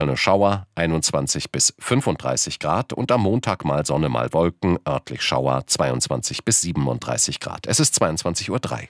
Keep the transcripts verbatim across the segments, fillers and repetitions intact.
Schauer, einundzwanzig bis fünfunddreißig Grad und am Montag mal Sonne, mal Wolken, örtlich Schauer, zweiundzwanzig bis siebenunddreißig Grad. Es ist zweiundzwanzig Uhr drei.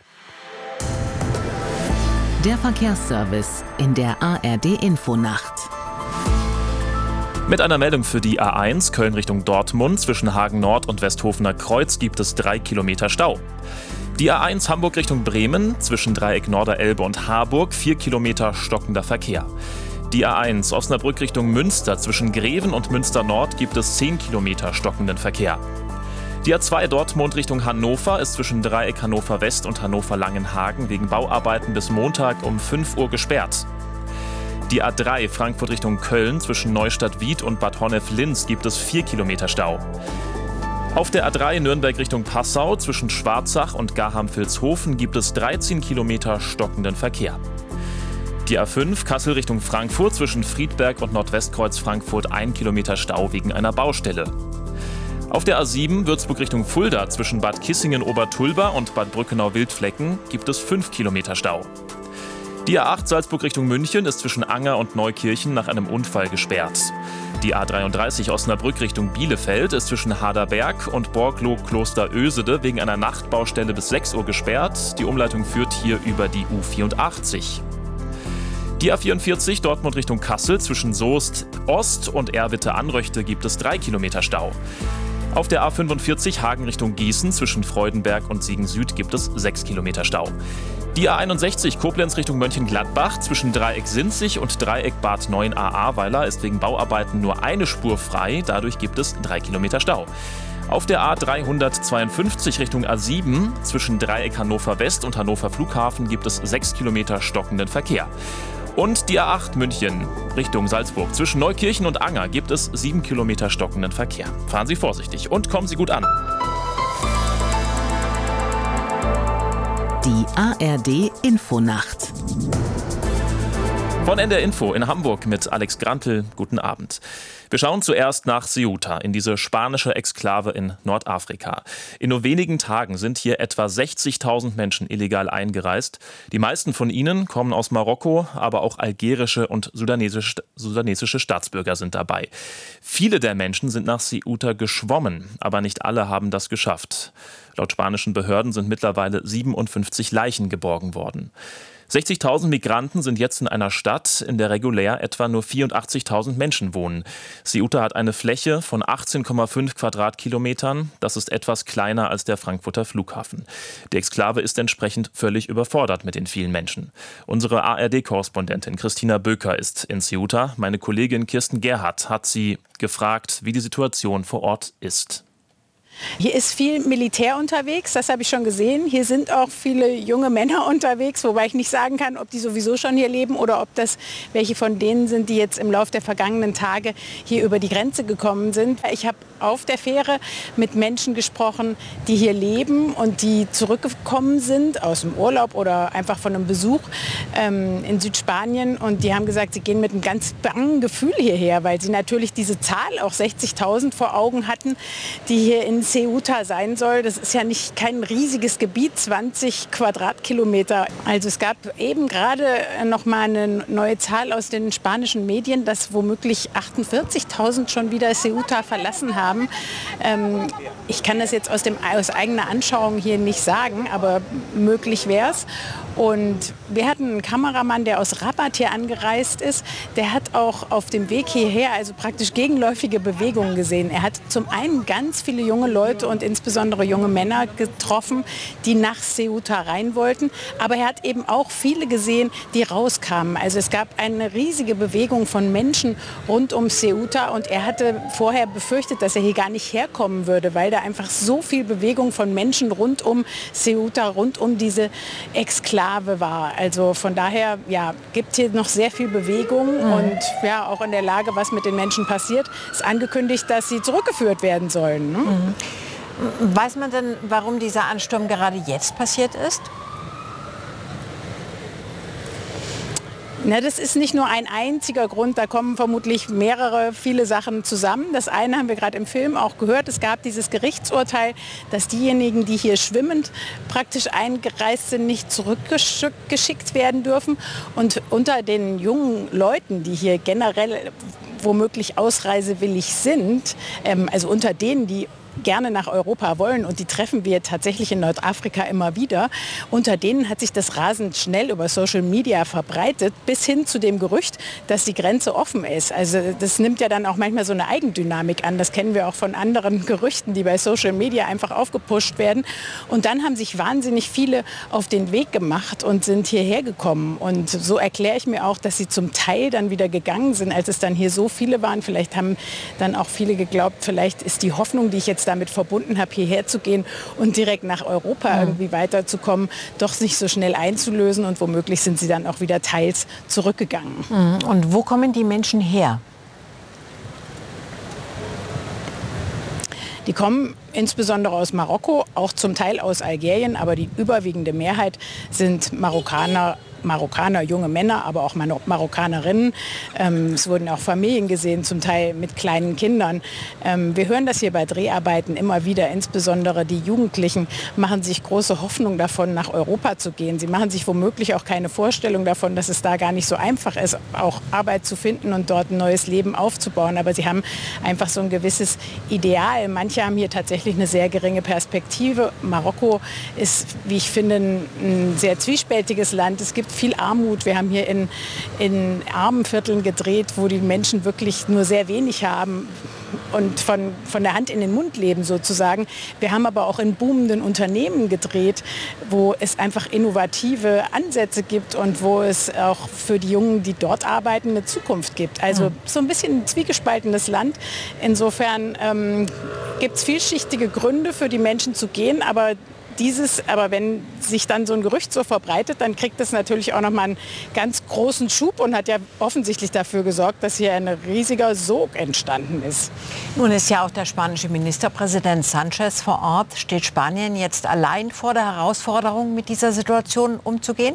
Der Verkehrsservice in der A R D-Infonacht. Mit einer Meldung für die A eins Köln Richtung Dortmund zwischen Hagen Nord und Westhofener Kreuz gibt es drei Kilometer Stau. Die A eins Hamburg Richtung Bremen zwischen Dreieck Norderelbe und Harburg vier Kilometer stockender Verkehr. Die A eins Osnabrück Richtung Münster zwischen Greven und Münster Nord gibt es zehn Kilometer stockenden Verkehr. Die A zwei Dortmund Richtung Hannover ist zwischen Dreieck Hannover West und Hannover Langenhagen wegen Bauarbeiten bis Montag um fünf Uhr gesperrt. Die A drei Frankfurt Richtung Köln zwischen Neustadt-Wied und Bad Honnef-Linz gibt es vier Kilometer Stau. Auf der A drei Nürnberg Richtung Passau zwischen Schwarzach und Garham-Vilshofen gibt es dreizehn Kilometer stockenden Verkehr. Die A fünf Kassel Richtung Frankfurt zwischen Friedberg und Nordwestkreuz Frankfurt ein Kilometer Stau wegen einer Baustelle. Auf der A sieben Würzburg Richtung Fulda zwischen Bad Kissingen-Obertulba und Bad Brückenau-Wildflecken gibt es fünf Kilometer Stau. Die A acht Salzburg Richtung München ist zwischen Anger und Neukirchen nach einem Unfall gesperrt. Die A dreiunddreißig Osnabrück Richtung Bielefeld ist zwischen Haderberg und Borglow-Kloster-Ösede wegen einer Nachtbaustelle bis sechs Uhr gesperrt. Die Umleitung führt hier über die U vierundachtzig. Die A vierundvierzig Dortmund Richtung Kassel zwischen Soest Ost und Erwitte-Anröchte gibt es drei Kilometer Stau. Auf der A fünfundvierzig Hagen Richtung Gießen zwischen Freudenberg und Siegen Süd gibt es sechs Kilometer Stau. Die A einundsechzig Koblenz Richtung Mönchengladbach zwischen Dreieck Sinzig und Dreieck Bad Neuenahr-Ahrweiler ist wegen Bauarbeiten nur eine Spur frei, dadurch gibt es drei Kilometer Stau. Auf der A dreihundertzweiundfünfzig Richtung A sieben zwischen Dreieck Hannover West und Hannover Flughafen gibt es sechs Kilometer stockenden Verkehr. Und die A acht München Richtung Salzburg zwischen Neukirchen und Anger gibt es sieben Kilometer stockenden Verkehr. Fahren Sie vorsichtig und kommen Sie gut an. Die A R D-Infonacht. Von N D R Info in Hamburg mit Alex Grantel. Guten Abend. Wir schauen zuerst nach Ceuta, in diese spanische Exklave in Nordafrika. In nur wenigen Tagen sind hier etwa sechzigtausend Menschen illegal eingereist. Die meisten von ihnen kommen aus Marokko, aber auch algerische und sudanesische, sudanesische Staatsbürger sind dabei. Viele der Menschen sind nach Ceuta geschwommen, aber nicht alle haben das geschafft. Laut spanischen Behörden sind mittlerweile siebenundfünfzig Leichen geborgen worden. sechzigtausend Migranten sind jetzt in einer Stadt, in der regulär etwa nur vierundachtzigtausend Menschen wohnen. Ceuta hat eine Fläche von achtzehn Komma fünf Quadratkilometern. Das ist etwas kleiner als der Frankfurter Flughafen. Die Exklave ist entsprechend völlig überfordert mit den vielen Menschen. Unsere A R D-Korrespondentin Christina Böker ist in Ceuta. Meine Kollegin Kirsten Gerhardt hat sie gefragt, wie die Situation vor Ort ist. Hier ist viel Militär unterwegs, das habe ich schon gesehen. Hier sind auch viele junge Männer unterwegs, wobei ich nicht sagen kann, ob die sowieso schon hier leben oder ob das welche von denen sind, die jetzt im Laufe der vergangenen Tage hier über die Grenze gekommen sind. Ich habe auf der Fähre mit Menschen gesprochen, die hier leben und die zurückgekommen sind aus dem Urlaub oder einfach von einem Besuch ähm, in Südspanien. Und die haben gesagt, sie gehen mit einem ganz bangen Gefühl hierher, weil sie natürlich diese Zahl, auch sechzigtausend vor Augen hatten, die hier in Ceuta sein soll. Das ist ja nicht kein riesiges Gebiet, zwanzig Quadratkilometer. Also es gab eben gerade noch mal eine neue Zahl aus den spanischen Medien, dass womöglich achtundvierzigtausend schon wieder Ceuta verlassen haben. Ähm, ich kann das jetzt aus, dem, aus eigener Anschauung hier nicht sagen, aber möglich wäre es. Und wir hatten einen Kameramann, der aus Rabat hier angereist ist. Der hat auch auf dem Weg hierher also praktisch gegenläufige Bewegungen gesehen. Er hat zum einen ganz viele junge Leute und insbesondere junge Männer getroffen, die nach Ceuta rein wollten. Aber er hat eben auch viele gesehen, die rauskamen. Also es gab eine riesige Bewegung von Menschen rund um Ceuta. Und er hatte vorher befürchtet, dass er hier gar nicht herkommen würde, weil da einfach so viel Bewegung von Menschen rund um Ceuta, rund um diese Exklave war. Also von daher ja, gibt hier noch sehr viel Bewegung mhm. und ja, auch in der Lage, was mit den Menschen passiert, ist angekündigt, dass sie zurückgeführt werden sollen. Ne? Mhm. Weiß man denn, warum dieser Ansturm gerade jetzt passiert ist? Na, das ist nicht nur ein einziger Grund, da kommen vermutlich mehrere, viele Sachen zusammen. Das eine haben wir gerade im Film auch gehört, es gab dieses Gerichtsurteil, dass diejenigen, die hier schwimmend praktisch eingereist sind, nicht zurückgeschickt werden dürfen. Und unter den jungen Leuten, die hier generell womöglich ausreisewillig sind, ähm, also unter denen, die gerne nach Europa wollen, und die treffen wir tatsächlich in Nordafrika immer wieder. Unter denen hat sich das rasend schnell über Social Media verbreitet, bis hin zu dem Gerücht, dass die Grenze offen ist. Also das nimmt ja dann auch manchmal so eine Eigendynamik an. Das kennen wir auch von anderen Gerüchten, die bei Social Media einfach aufgepusht werden. Und dann haben sich wahnsinnig viele auf den Weg gemacht und sind hierher gekommen. Und so erkläre ich mir auch, dass sie zum Teil dann wieder gegangen sind, als es dann hier so viele waren. Vielleicht haben dann auch viele geglaubt, vielleicht ist die Hoffnung, die ich jetzt damit verbunden habe, hierher zu gehen und direkt nach Europa mhm. irgendwie weiterzukommen, doch nicht so schnell einzulösen, und womöglich sind sie dann auch wieder teils zurückgegangen. Mhm. Und wo kommen die Menschen her? Die kommen insbesondere aus Marokko, auch zum Teil aus Algerien, aber die überwiegende Mehrheit sind Marokkaner, Marokkaner, junge Männer, aber auch Marokkanerinnen. Ähm, es wurden auch Familien gesehen, zum Teil mit kleinen Kindern. Ähm, wir hören das hier bei Dreharbeiten immer wieder. Insbesondere die Jugendlichen machen sich große Hoffnung davon, nach Europa zu gehen. Sie machen sich womöglich auch keine Vorstellung davon, dass es da gar nicht so einfach ist, auch Arbeit zu finden und dort ein neues Leben aufzubauen. Aber sie haben einfach so ein gewisses Ideal. Manche haben hier tatsächlich eine sehr geringe Perspektive. Marokko ist, wie ich finde, ein sehr zwiespältiges Land. Es gibt viel Armut. Wir haben hier in, in armen Vierteln gedreht, wo die Menschen wirklich nur sehr wenig haben und von, von der Hand in den Mund leben sozusagen. Wir haben aber auch in boomenden Unternehmen gedreht, wo es einfach innovative Ansätze gibt und wo es auch für die Jungen, die dort arbeiten, eine Zukunft gibt. Also so ein bisschen ein zwiegespaltenes Land. Insofern ähm, gibt es vielschichtige Gründe für die Menschen zu gehen, aber Dieses, aber wenn sich dann so ein Gerücht so verbreitet, dann kriegt es natürlich auch noch mal einen ganz großen Schub und hat ja offensichtlich dafür gesorgt, dass hier ein riesiger Sog entstanden ist. Nun ist ja auch der spanische Ministerpräsident Sanchez vor Ort. Steht Spanien jetzt allein vor der Herausforderung, mit dieser Situation umzugehen?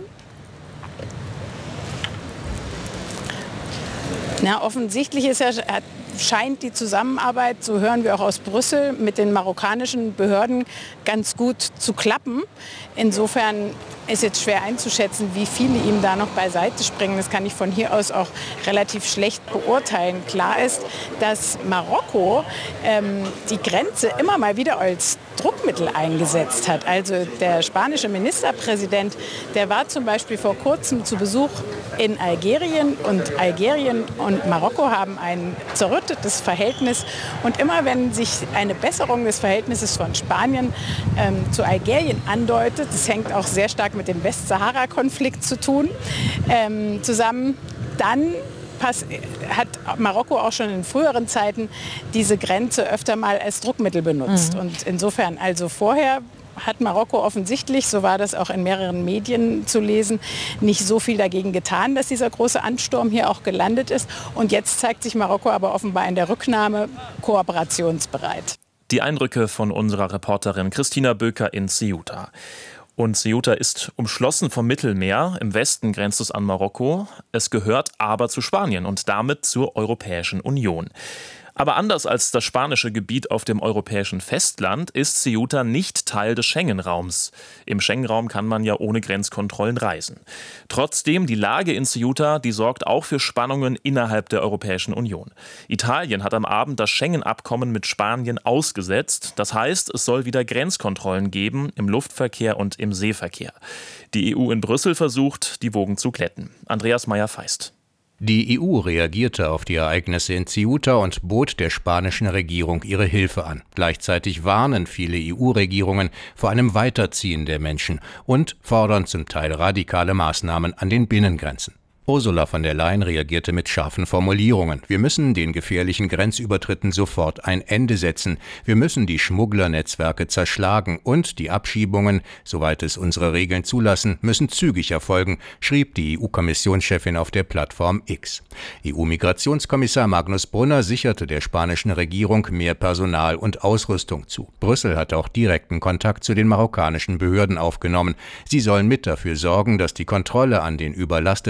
Na, offensichtlich ist ja, scheint die Zusammenarbeit, so hören wir auch aus Brüssel, mit den marokkanischen Behörden ganz gut zu klappen. Insofern ist jetzt schwer einzuschätzen, wie viele ihm da noch beiseite springen. Das kann ich von hier aus auch relativ schlecht beurteilen. Klar ist, dass Marokko ähm, die Grenze immer mal wieder als Druckmittel eingesetzt hat. Also der spanische Ministerpräsident, der war zum Beispiel vor kurzem zu Besuch in Algerien, und Algerien und Marokko haben ein zerrüttetes Verhältnis. Und immer wenn sich eine Besserung des Verhältnisses von Spanien ähm, zu Algerien andeutet, das hängt auch sehr stark mit dem Westsahara-Konflikt zu tun, ähm, zusammen, dann pass, hat Marokko auch schon in früheren Zeiten diese Grenze öfter mal als Druckmittel benutzt. Mhm. Und insofern, also vorher hat Marokko offensichtlich, so war das auch in mehreren Medien zu lesen, nicht so viel dagegen getan, dass dieser große Ansturm hier auch gelandet ist. Und jetzt zeigt sich Marokko aber offenbar in der Rücknahme kooperationsbereit. Die Eindrücke von unserer Reporterin Christina Böker in Ceuta. Und Ceuta ist umschlossen vom Mittelmeer. Im Westen grenzt es an Marokko. Es gehört aber zu Spanien und damit zur Europäischen Union. Aber anders als das spanische Gebiet auf dem europäischen Festland ist Ceuta nicht Teil des Schengen-Raums. Im Schengen-Raum kann man ja ohne Grenzkontrollen reisen. Trotzdem, die Lage in Ceuta, die sorgt auch für Spannungen innerhalb der Europäischen Union. Italien hat am Abend das Schengen-Abkommen mit Spanien ausgesetzt. Das heißt, es soll wieder Grenzkontrollen geben im Luftverkehr und im Seeverkehr. Die E U in Brüssel versucht, die Wogen zu glätten. Andreas Meyer-Feist. Die E U reagierte auf die Ereignisse in Ceuta und bot der spanischen Regierung ihre Hilfe an. Gleichzeitig warnen viele E U-Regierungen vor einem Weiterziehen der Menschen und fordern zum Teil radikale Maßnahmen an den Binnengrenzen. Ursula von der Leyen reagierte mit scharfen Formulierungen. Wir müssen den gefährlichen Grenzübertritten sofort ein Ende setzen. Wir müssen die Schmugglernetzwerke zerschlagen und die Abschiebungen, soweit es unsere Regeln zulassen, müssen zügig erfolgen, schrieb die E U-Kommissionschefin auf der Plattform X. E U-Migrationskommissar Magnus Brunner sicherte der spanischen Regierung mehr Personal und Ausrüstung zu. Brüssel hat auch direkten Kontakt zu den marokkanischen Behörden aufgenommen. Sie sollen mit dafür sorgen, dass die Kontrolle an den überlasteten Abschiebungen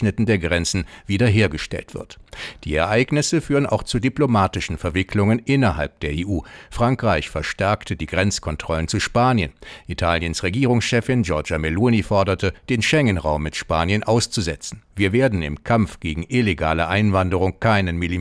Abschnitten der Grenzen wiederhergestellt wird. Die Ereignisse führen auch zu diplomatischen Verwicklungen innerhalb der E U. Frankreich verstärkte die Grenzkontrollen zu Spanien. Italiens Regierungschefin Giorgia Meloni forderte, den Schengen-Raum mit Spanien auszusetzen. Wir werden im Kampf gegen illegale Einwanderung keinen Millimeter